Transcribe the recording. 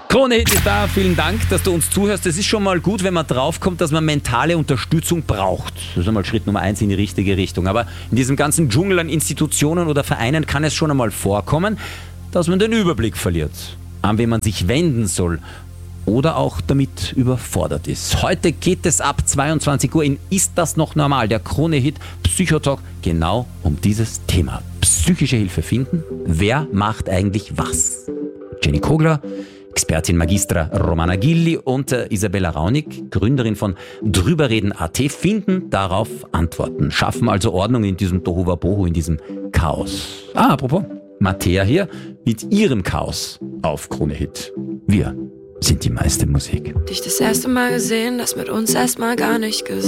Krone Hit ist da, vielen Dank, dass du uns zuhörst. Es ist schon mal gut, wenn man draufkommt, dass man mentale Unterstützung braucht. Das ist einmal Schritt Nummer 1 in die richtige Richtung. Aber in diesem ganzen Dschungel an Institutionen oder Vereinen kann es schon einmal vorkommen, dass man den Überblick verliert, an wen man sich wenden soll oder auch damit überfordert ist. Heute geht es ab 22 Uhr in Ist das noch normal? Der Krone Hit Psychotalk genau um dieses Thema. Psychische Hilfe finden? Wer macht eigentlich was? Jenny Kogler, Expertin Magistra Romana Gilli und Isabella Raunig, Gründerin von drüberreden.at, finden darauf Antworten, schaffen also Ordnung in diesem Tohuwabohu, in diesem Chaos. Apropos, Mattea hier mit ihrem Chaos auf Krone Hit. Wir sind die meiste Musik. Dich das erste Mal gesehen, das mit uns erstmal gar nicht gesehen.